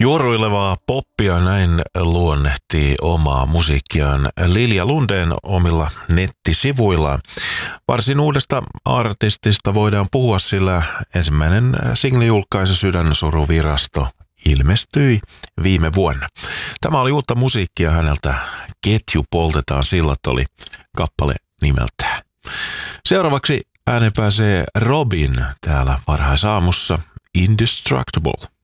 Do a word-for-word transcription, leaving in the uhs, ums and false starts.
Juoruilevaa poppia näin luonnehtii omaa musiikkiaan Lilja Lundeen omilla nettisivuillaan. Varsin uudesta artistista voidaan puhua, sillä ensimmäinen single-julkaisu Sydänsuruvirasto ilmestyi viime vuonna. Tämä oli uutta musiikkia häneltä. Ketju poltetaan sillat oli kappale nimeltään. Seuraavaksi äänen pääsee Robin täällä varhaisaamussa Indestructible.